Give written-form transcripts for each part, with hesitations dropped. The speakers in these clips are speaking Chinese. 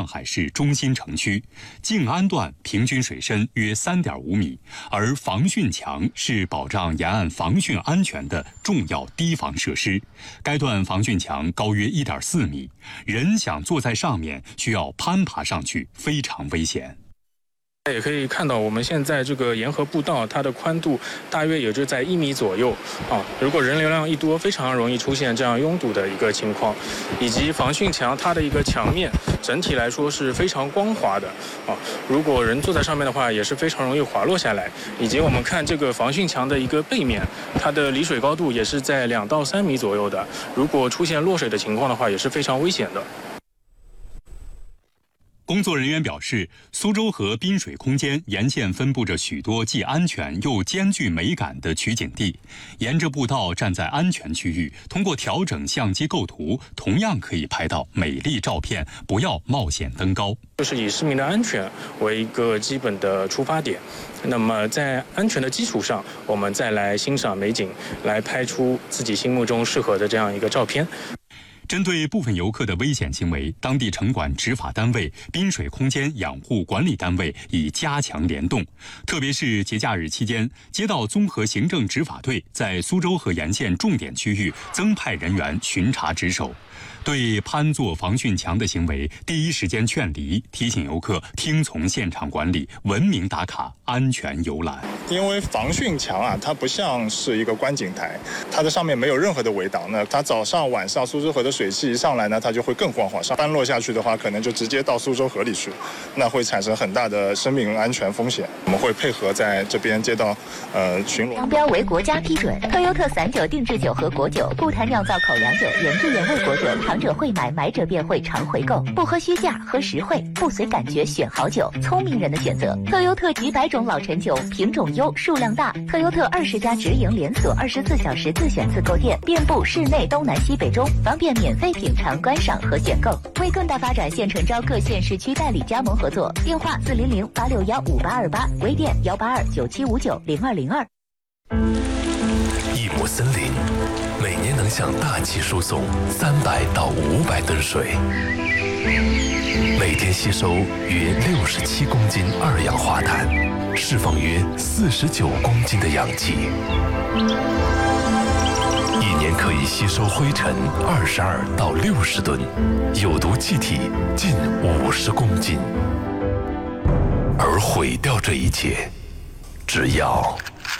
上海市中心城区，静安段平均水深约3.5米，而防汛墙是保障沿岸防汛安全的重要堤防设施。该段防汛墙高约1.4米，人想坐在上面需要攀爬上去，非常危险。 也可以看到，我们现在这个沿河步道，它的宽度大约也就在1米左右啊。如果人流量一多，非常容易出现这样拥堵的一个情况。以及防汛墙它的一个墙面，整体来说是非常光滑的啊。如果人坐在上面的话，也是非常容易滑落下来。以及我们看这个防汛墙的一个背面，它的离水高度也是在2到3米左右的。如果出现落水的情况的话，也是非常危险的。 工作人员表示，苏州河滨水空间沿线分布着许多既安全又兼具美感的取景地。沿着步道站在安全区域，通过调整相机构图，同样可以拍到美丽照片。不要冒险登高， 就是以市民的安全为一个基本的出发点。那么在安全的基础上，我们再来欣赏美景，来拍出自己心目中适合的这样一个照片。 针对部分游客的危险行为，当地城管执法单位、滨水空间养护管理单位已加强联动。特别是节假日期间，街道综合行政执法队在苏州河沿线重点区域增派人员巡查值守，对攀坐防汛墙的行为第一时间劝离，提醒游客听从现场管理，文明打卡，安全游览。 因为防汛墙啊，它不像是一个观景台，它的上面没有任何的围挡呢。它早上晚上苏州河的水汽一上来呢，它就会更光滑，翻落下去的话，可能就直接到苏州河里去，那会产生很大的生命安全风险。我们会配合在这边街道巡逻。 商标为国家批准，特优特散酒定制酒和果酒，不谈酿造口粮酒，原汁原味果酒，糖者会买，买者便会常回购，不喝虚价，喝实惠，不随感觉选好酒，聪明人的选择。特优特几百种老陈酒，品种优，数量大。特优特20家直营连锁，24小时自选自购店，遍布市内东南西北中，方便免费品尝、观赏和选购。为更大发展，县城招各县市区代理加盟合作，电话400-861-5828，微店182-9759-0202。 一亩森林每年能向大气输送300到500吨水，每天吸收约67公斤二氧化碳，释放约49公斤的氧气，一年可以吸收灰尘22到60吨，有毒气体近50公斤。而毁掉这一切，只要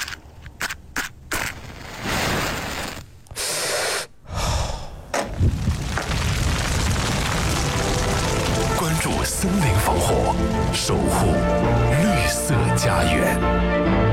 关注森林防火，守护绿色家园。